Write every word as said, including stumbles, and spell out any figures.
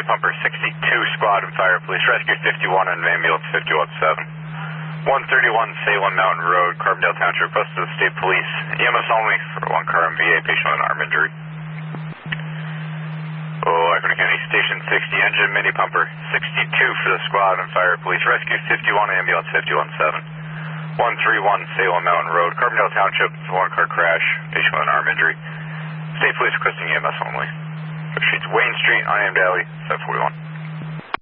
Mini Pumper sixty-two, Squad and Fire Police, Rescue fifty-one and Ambulance fifty-one seven. one thirty-one Salem Mountain Road, Carbondale Township, request of the State Police. E M S only for one car M V A, patient with an arm injury. Oh, Ivanhoe County Station sixty, engine Mini Pumper sixty-two for the Squad and Fire Police, Rescue fifty-one, Ambulance fifty-one seven. one thirty-one Salem Mountain Road, Carbondale Township, one car crash, patient with an arm injury. State Police requesting E M S only. Streets Wayne Street, Unnamed Alley, seven forty-one.